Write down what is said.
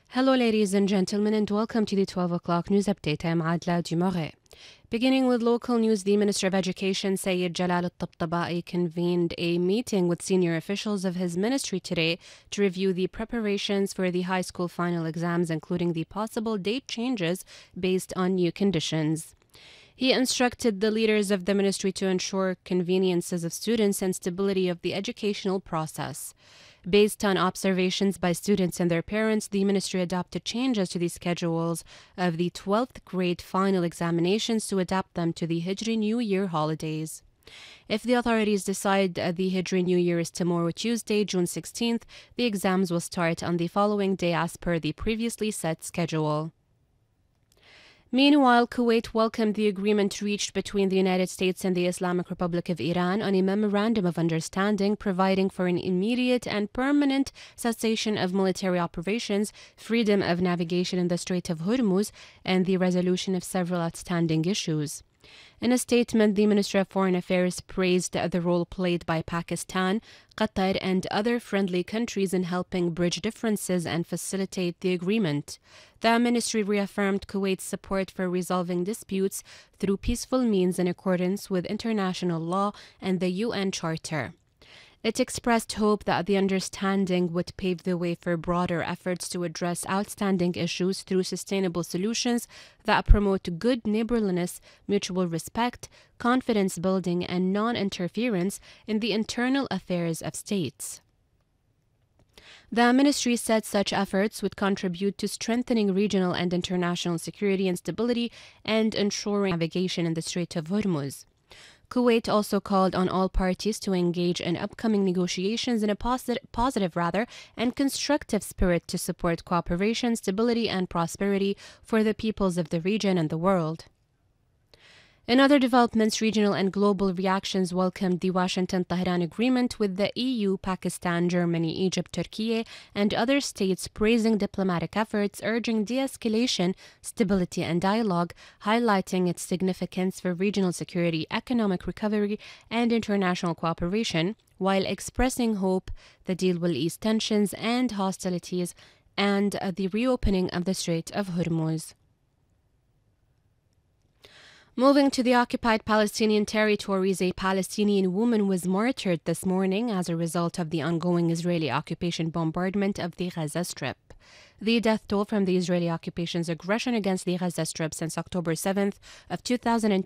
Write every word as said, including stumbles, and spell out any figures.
Hello, ladies and gentlemen, and welcome to the twelve o'clock news update. I'm Adla Dumore. Beginning with local news, the Minister of Education, Sayed Jalal Al-Tabtabai, convened a meeting with senior officials of his ministry today to review the preparations for the high school final exams, including the possible date changes based on new conditions. He instructed the leaders of the ministry to ensure conveniences of students and stability of the educational process. Based on observations by students and their parents, the ministry adopted changes to the schedules of the twelfth grade final examinations to adapt them to the Hijri New Year holidays. If the authorities decide the Hijri New Year is tomorrow, Tuesday, June sixteenth, the exams will start on the following day as per the previously set schedule. Meanwhile, Kuwait welcomed the agreement reached between the United States and the Islamic Republic of Iran on a memorandum of understanding providing for an immediate and permanent cessation of military operations, freedom of navigation in the Strait of Hormuz, and the resolution of several outstanding issues. In a statement, the Ministry of Foreign Affairs praised the role played by Pakistan, Qatar, and other friendly countries in helping bridge differences and facilitate the agreement. The ministry reaffirmed Kuwait's support for resolving disputes through peaceful means in accordance with international law and the U N Charter. It expressed hope that the understanding would pave the way for broader efforts to address outstanding issues through sustainable solutions that promote good neighborliness, mutual respect, confidence building, and non-interference in the internal affairs of states. The ministry said such efforts would contribute to strengthening regional and international security and stability and ensuring navigation in the Strait of Hormuz. Kuwait also called on all parties to engage in upcoming negotiations in a posit- positive rather and constructive spirit to support cooperation, stability, and prosperity for the peoples of the region and the world. In other developments, regional and global reactions welcomed the Washington-Tehran agreement with the E U, Pakistan, Germany, Egypt, Turkey, and other states praising diplomatic efforts, urging de-escalation, stability, and dialogue, highlighting its significance for regional security, economic recovery, and international cooperation, while expressing hope the deal will ease tensions and hostilities and uh, the reopening of the Strait of Hormuz. Moving to the occupied Palestinian territories, a Palestinian woman was martyred this morning as a result of the ongoing Israeli occupation bombardment of the Gaza Strip. The death toll from the Israeli occupation's aggression against the Gaza Strip since October seventh of two thousand